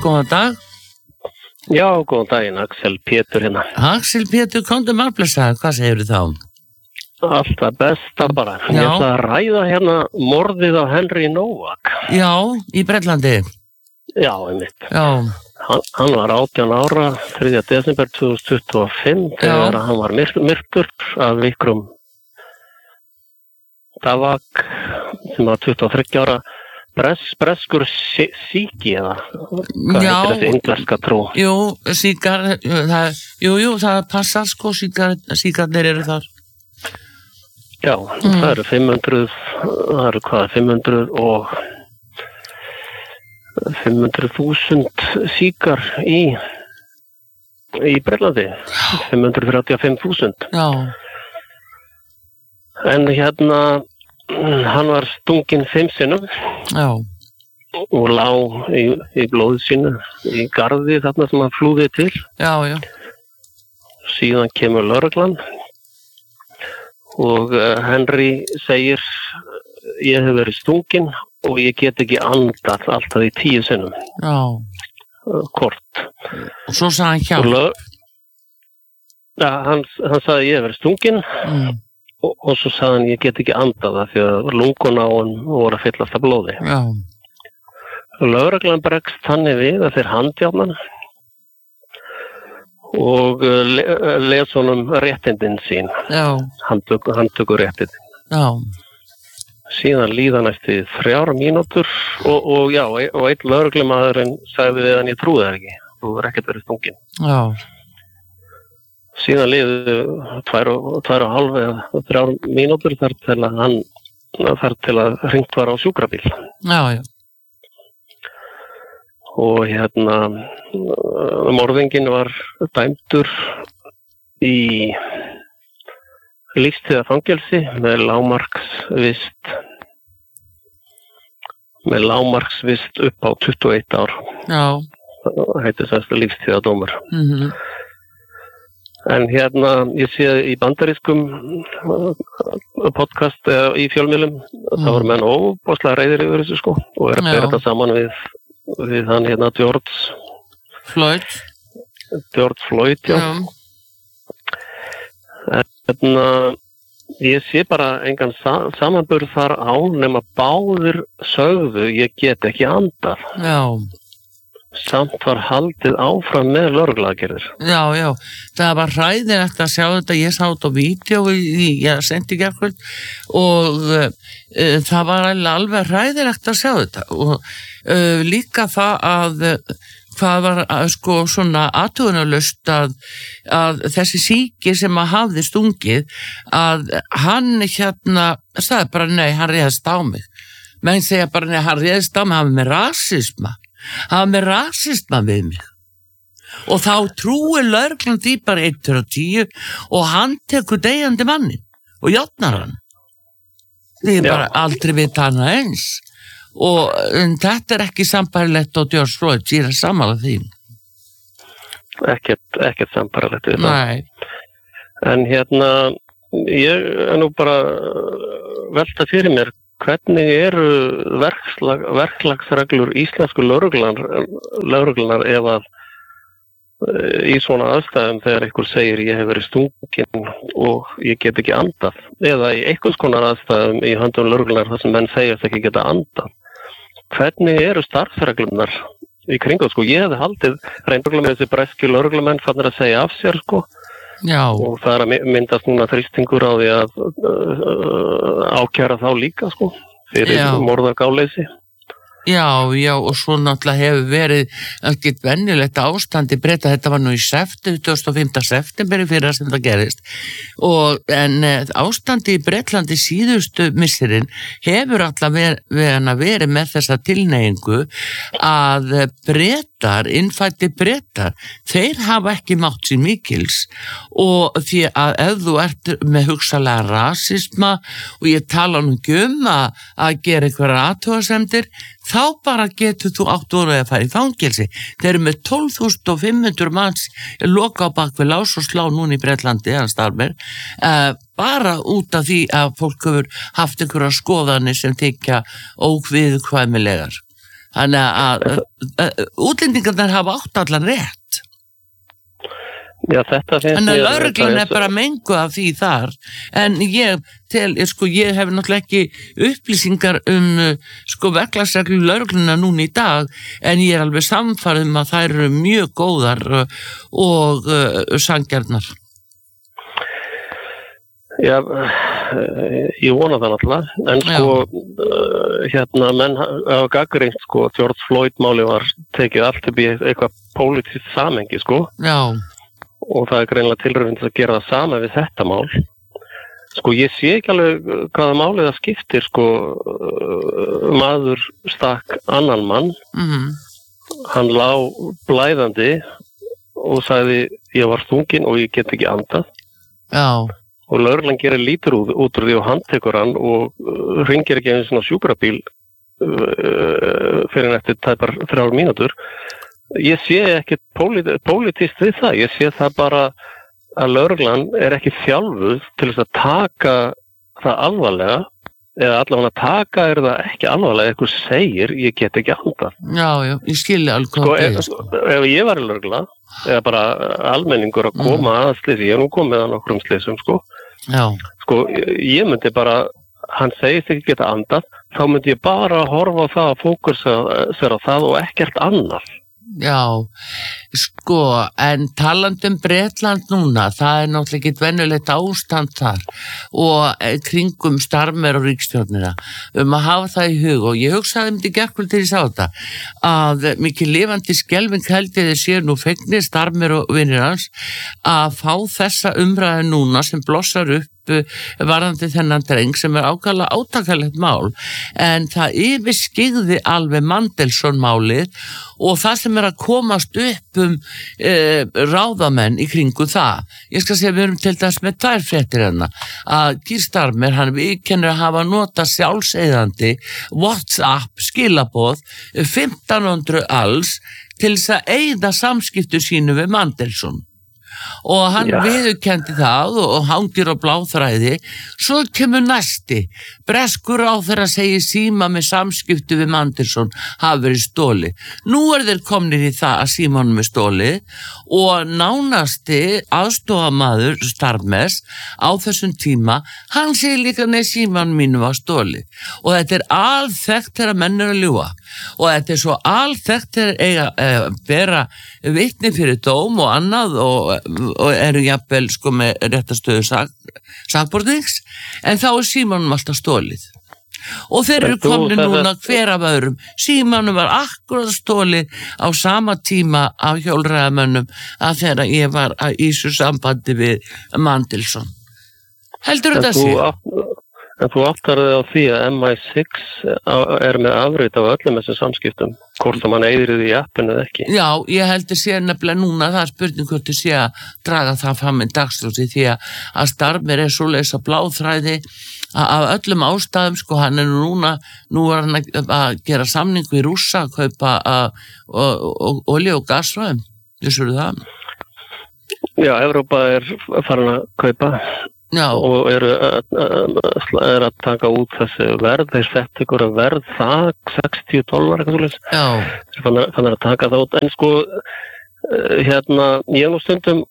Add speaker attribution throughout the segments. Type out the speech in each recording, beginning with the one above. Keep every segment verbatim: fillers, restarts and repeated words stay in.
Speaker 1: góðan dag.
Speaker 2: Já, góðan daginn, Axel Pétur hérna.
Speaker 1: Axel Pétur, komdu margblessaður, hvað segirðu þá?
Speaker 2: Alltaf besta bara.
Speaker 1: Já.
Speaker 2: Ég ætla að ræða hérna morðið á Henry Nowak.
Speaker 1: Já, í Bretlandi.
Speaker 2: Já, einmitt.
Speaker 1: Já.
Speaker 2: Hann, hann var átján ára, þriðja desember tvö þúsund tuttugu og fimm, þegar hann var myrkur, myrkur af Vikrum Davak, sem var tuttugu og þriggja ára, Bres, breskur síki eða hvað
Speaker 1: Já.
Speaker 2: heitir þessi indverska trú?
Speaker 1: Jú, síkar, það, jú, jú, það passar sko, síkar, síkarnir eru þar.
Speaker 2: Já, mm. það eru fimm hundruð, það eru hvað, fimm hundruð og fimm hundruð þúsund síkar í, í Bretlandi, fimm hundruð þrjátíu og fimm þúsund.
Speaker 1: Já.
Speaker 2: En hérna, hann var stunginn fimm sinnum.
Speaker 1: Já.
Speaker 2: Og lá í, í blóði sínu í garði þarna sem hann flúði til.
Speaker 1: Já, já.
Speaker 2: Síðan kemur lögreglan og Henry segir, ég hef verið stunginn og ég get ekki andað alltaf í tíu sinnum.
Speaker 1: Já.
Speaker 2: Kort.
Speaker 1: Og svo sagði hann hjálp.
Speaker 2: Lög... Ja, hann, hann sagði, ég hef verið stunginn.
Speaker 1: Mm.
Speaker 2: Og, og svo sagði hann, ég get ekki andað það því að lunguna á hann voru að fyllast af blóði.
Speaker 1: Já.
Speaker 2: Lögreglan bregst þannig við að þeir handjárna hann og le, les honum réttindin sín.
Speaker 1: Já.
Speaker 2: Handtöku, handtöku réttindin.
Speaker 1: Já.
Speaker 2: Síðan líða næstu þrjár mínútur og, og já, og einn lögreglumaðurinn sagði við hann, ég trúi það ekki, þú er ekkert verið stunginn.
Speaker 1: Já.
Speaker 2: Síðan liðu tvær og, tvær og halv eða þrjár mínútur þar til að hann þar til að hringt var á sjúkrabíl.
Speaker 1: Já, já.
Speaker 2: Og hérna morðinginn var dæmdur í lífstíðarfangelsi með lágmarksvist með lágmarksvist upp á tuttugu og eitt ár.
Speaker 1: Já.
Speaker 2: Það heitir þess að lífstíðardómur.
Speaker 1: Mhm.
Speaker 2: En hérna, ég sé í bandarískum podcast eða í fjölmiðlum, mm. það var menn óbáslega reiðir yfir þessu sko og er að bera þetta saman við, við hann hérna George
Speaker 1: Floyd.
Speaker 2: George Floyd, já. já. Hérna, ég sé bara engan sa- samanburð þar á nema báðir sögðu, ég get ekki andað.
Speaker 1: Já.
Speaker 2: Samt var haldið áfram með lögregluaðgerðir.
Speaker 1: Já, já, það var hræðilegt að sjá þetta, ég sá þetta á vídeo í, ég sendi gærkvöld og uh, uh, það var alveg hræðilegt að sjá þetta og uh, líka það að uh, hvað var uh, sko svona athugunarlaust að, að þessi síki sem að hafði stungið að hann hérna, sagði bara nei, hann réðst á mig. Menn segja bara nei, hann réðst á mig, hann var með rasisma. Það var með rasisma við mig og þá trúir lögreglan því bara einn til tíu og hann tekur deyjandi manni og játnar hann því er bara aldrei vita hana eins og um, þetta er ekki sambærilegt á George Floyd, ég er sammála því.
Speaker 2: Ekkert, ekkert sambærilegt við það.
Speaker 1: Nei.
Speaker 2: En hérna ég er nú bara velta fyrir mér hvernig eru verklag, verklagsreglur íslensku lögreglunar ef að í svona aðstæðum þegar einhver segir ég hef verið stunginn og ég get ekki andað eða í einhvers konar aðstæðum í höndum lögreglunar þar sem menn segjast ekki geta andað. Hvernig eru starfsreglunar í kringu? Sko ég hefði haldið reyndarlega með þessi breski lögreglumenn fannir að segja af sér sko.
Speaker 1: Já.
Speaker 2: Og það er að myndast núna þrýstingur á því að uh, ákæra þá líka sko fyrir morð og gáleysi.
Speaker 1: Já, já, og svo náttúrulega hefur verið ekkert venjulegt ástand í Breta, þetta var nú í september, tuttugasta og fimmta september fyrir sem það gerist, og, en ástandi í Bretlandi síðustu misserinn hefur alltaf verið veri með þessa tilneyingu að Bretar, innfæddi Bretar, þeir hafa ekki mátt sín mikils og því að ef þú ert með hugsalega rasisma og ég tala nú ekki um að, að gera einhverjar athugasemdir, þá bara getur þú átt orðið að fara í fangelsi. Þeir eru með tólf þúsund fimm hundruð manns loka á bak við lás og slá núna í Bretlandi, hans starfir, uh, bara út af því að fólk hefur haft einhverja skoðanir sem þykja óviðkvæmilegar. Þannig að, að, að útlendingarnir hafa átt allan rétt.
Speaker 2: Já, þetta finnst
Speaker 1: en
Speaker 2: mér...
Speaker 1: En lögreglan er bara mengu af því þar, en ég tel, sko, ég hef náttúrulega ekki upplýsingar um, sko, verklagsreglur lögregluna núna í dag, en ég er alveg samfærð um að þær eru mjög góðar og uh, sanngjarnar.
Speaker 2: Já, ég vona það náttúrulega, en sko, uh, hérna, menn hafa gagnrýnt, sko, George Floyd máli var tekið allt upp í eitthvað pólitískt samhengi, sko.
Speaker 1: Já.
Speaker 2: Og það er greinilega tilraun til að gera það sama við þetta mál. Sko, ég sé ekki alveg hvaða málið það skiptir, sko, maður stakk annan mann,
Speaker 1: mm-hmm.
Speaker 2: hann lá blæðandi og sagði, ég var þunginn og ég get ekki andað.
Speaker 1: Já.
Speaker 2: Og lögreglan gerir lítur út, út úr því og handtekur hann og hringir ekki einu svona sjúkrabíl uh, fyrir eftir tæpar þrjár mínútur. Ég sé ekki pólitískt við það, ég sé það bara að lögreglan er ekki þjálfuð til þess að taka það alvarlega, eða allavega að taka er það ekki alvarlega, eitthvað segir, ég get ekki andað.
Speaker 1: Já, já, ég skilja alveg
Speaker 2: sko, ef, sko. Ef ég var í lögregla, eða bara almenningur að koma mm. að slisi, ég er nú komið að nokkrum slisum, sko.
Speaker 1: Já.
Speaker 2: Sko, ég myndi bara, hann segist ekki geta andað, þá myndi ég bara horfa á það að fókusa sér á það og ekkert annað.
Speaker 1: Já, sko, en talandi um Bretland núna, það er náttúrulega ekki venjulegt ástand þar og kringum Starmer og ríkisstjórnina um að hafa það í hug og ég hugsaði um þetta gerkvöld til ég sá þetta að mikið lifandi skelfing held ég þeir séu nú fegnir Starmer og vinir hans að fá þessa umræðu núna sem blossar upp varðandi þennan dreng sem er ákala átakalegt mál en það yfirskyggði alveg Mandelson málið og það sem er að komast upp um e, ráðamenn í kringu það. Ég skal segja við erum til dæmis með tvær fréttir hérna að Keir Starmer hann viðurkennir að hafa notað sjálfseyðandi WhatsApp skilaboð fimmtán hundruð alls til þess að eyða samskiptu sínu við Mandelson. Og hann ja. viðurkenndi það og hangir á bláþræði svo kemur næsti breskur á þeirra segir síma með samskiptu við Mandelson hafi verið stóli nú er þeir komnir í það að símanum er stóli og nánasti aðstofamaður Starmers á þessum tíma hann segir líka nei símanum mínu var stóli og þetta er alþekkt þegar menn er að ljúga og þetta er svo alþekkt þegar eiga eh, bera vitni fyrir dóm og annað og og eru jafnvel sko með réttastöðu sak, sakbornings en þá er símanum alltaf stólið og þeir eru komni núna hver af öðrum símanum var akkurat stólið á sama tíma af hjólræðamönnum að þegar ég var í þessu sambandi við Mandelson heldur þetta sé?
Speaker 2: En þú áttar þig á því að M I six er með afrit af öllum þessum samskiptum, hvort að mann eyðir því í appinu eða ekki.
Speaker 1: Já, ég heldur sé nefnilega núna, það er spurning hvort þú sé að draga það fram með dagsljósi því að Starmer er svoleiðis að bláþræði af öllum ástæðum, sko, hann er núna, nú er hann að gera samning við Rússa að kaupa olíu og gasfræðum, þessu eru það?
Speaker 2: Já, Evrópa er farin að kaupa.
Speaker 1: Já.
Speaker 2: Og eru er að taka út þessi verð, þeir sett ykkur að verð það sextíu dólar eitthvað svolítið.
Speaker 1: Já.
Speaker 2: Þannig að taka það út, en sko hérna, ég nú stundum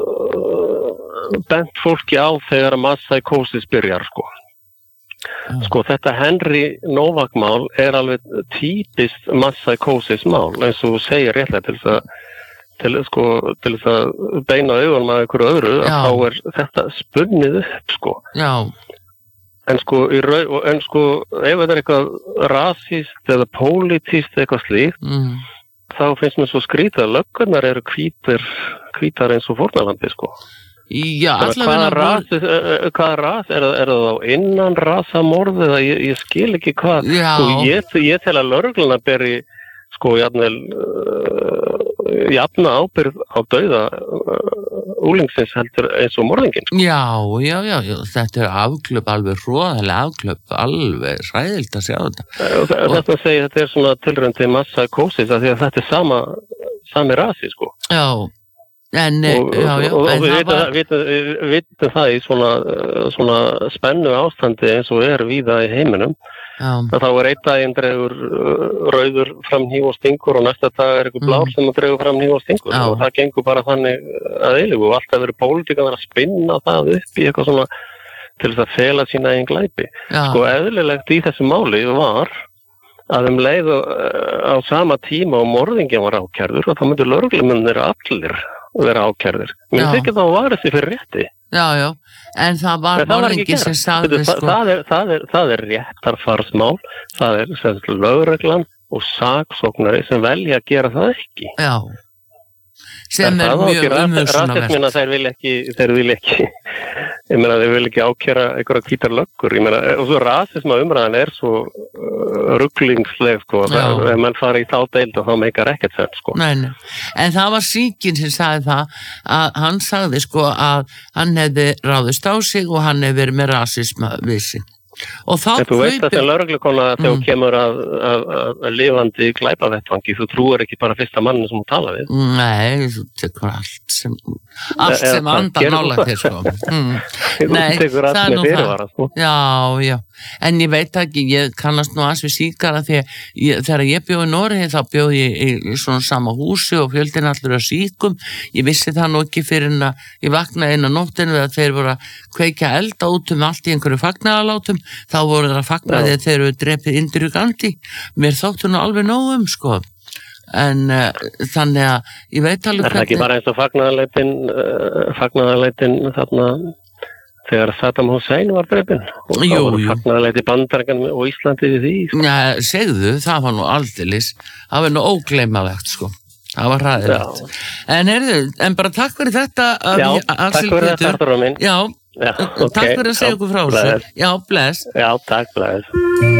Speaker 2: uh, bent fólki á þegar að mass psychosis byrjar, sko. Já. Sko, þetta Henry Novak mál er alveg típist mass psychosis mál, eins og þú segir réttlega til þess að til, sko, til þess að beina augunum að einhverju öðru, að þá er þetta spunnið upp, sko.
Speaker 1: Já.
Speaker 2: En sko, í rau, en sko, ef þetta er eitthvað rasíst eða pólitíst eitthvað slíkt, mm. þá finnst mér svo skrítið að löggunar eru hvítir, hvítar eins og fórnarlandi, sko.
Speaker 1: Já,
Speaker 2: allavega ras, hvað ras, er, er það á innan rasamorð eða ég, ég skil ekki hvað, sko, ég, ég tel að lögregluna beri sko jafnvel uh, jafna ábyrgð á dauða uh, úlingsins heldur eins og morðingin. Sko.
Speaker 1: Já, já, já, já, þetta er afklöp alveg hróðalega afklöp, alveg hræðilt að sjá þetta.
Speaker 2: Og þetta segir, þetta er svona tilraun til mass psychosis að því að þetta er sama, sami rasi, sko.
Speaker 1: Já, en,
Speaker 2: og,
Speaker 1: já, já.
Speaker 2: Og, og
Speaker 1: en
Speaker 2: við
Speaker 1: var...
Speaker 2: vitum það, það í svona, svona spennu ástandi eins og er víða í heiminum. þá er einn daginn dregur rauður fram hníf og stingur og næsta dag er eitthvað blár sem dregur fram hníf og stingur Já. Og það gengur bara þannig að eilífu og alltaf verið pólitík að vera að spinna það upp í eitthvað svona til þess að fela sína eigin glæpi. Já. Sko eðlilegt í þessu máli var að um leið á sama tíma og morðinginn var ákærður og þá myndu lögreglumennir allir vera ákærður. Mér þykir það að vara sig fyrir rétti.
Speaker 1: Já, já, en það var morðingi sem sagði
Speaker 2: sko. Það er, það er, það er réttarfarsmál, það er sem lögreglan og saksóknari sem velja að gera það ekki.
Speaker 1: Já, sem er, er mjög umhugsunarvert.
Speaker 2: Þeir vil ekki, þeir vil ekki, ég meina þeir vil ekki ákæra einhverja hvítar löggur, ég meina, og svo rasisma umræðan er svo uh, ruglingsleg, sko, það, ef mann fara í þá deild og þá meikar ekkert sett, sko.
Speaker 1: Nei, nei, en það var Sýkin sem sagði það, að hann sagði, sko, að hann hefði ráðist á sig og hann hefði verið með rasisma við sig. Og þá
Speaker 2: þú veist að það er lögreglukona að þegar mm. kemur að, að, að, að lifandi glæpavettvangi, þú trúir ekki bara fyrsta manni sem þú tala við.
Speaker 1: Nei, þú tekur allt sem allt e, sem andar nálægt þér sko. Mm. Nei,
Speaker 2: þú tekur allt með fyrirvara sko.
Speaker 1: Já, já, en ég veit ekki, ég kannast nú aðeins við Sýkara því að ég, þegar ég bjó í Noregi þá bjó ég í, í svona sama húsi og fjöldin allur að Sýkum. Ég vissi það nú ekki fyrir en að ég vaknaði inn á nóttinu að þeir voru að kveikja elda út um allt í einhverju fagnaðalátum. Þá voru það að fagna því að þeir eru drepið Indriðu Gandhi. Mér þóttu nú alveg nóg um, sko. En uh, þannig að ég veit alveg hvernig...
Speaker 2: Er það ekki bara eins og fagnaðarleitin, uh, fagnaðarleitin þarna þegar Saddam Hussein var drepinn? Og jú, þá voru fagnaðarleiti Bandaríkjanna og Íslandi við því, sko.
Speaker 1: Já, segðu, það var nú aldeilis. Það var nú ógleymanlegt, sko. Það var hræðilegt. En, heyrðu, en bara takk fyrir þetta.
Speaker 2: Já, takk fyrir þetta, Artur minn.
Speaker 1: Já. Já, okay. Takk fyrir að segja okkur frá þessu. Já, bless.
Speaker 2: Já, takk, bless.